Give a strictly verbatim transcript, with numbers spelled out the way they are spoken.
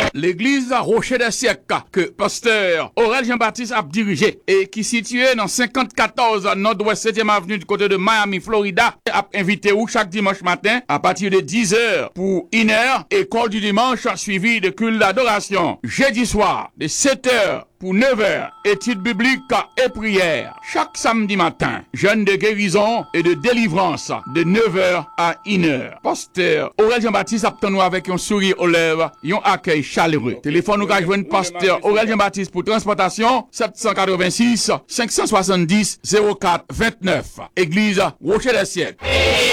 L'église Rocher des Siècles que pasteur Aurel Jean-Baptiste a dirigé et qui située dans cinquante-quatorze Nord-Ouest septième avenue du côté de Miami, Florida, a invité vous chaque dimanche matin à partir de dix heures pour une heure, école du dimanche suivi de culte d'adoration. Jeudi soir de sept heures pour neuf heures, études bibliques et prières. Chaque samedi matin, jeûne de guérison et de délivrance de neuf heures à une heure. Pasteur Aurel Jean-Baptiste attend nous avec un sourire aux lèvres, un accueil chaleureux. Téléphone nous ka joindre pasteur Aurel Jean-Baptiste pour transportation sept cent quatre-vingt-six cinq cent soixante-dix zéro quatre vingt-neuf. Église Rocher des Siècles.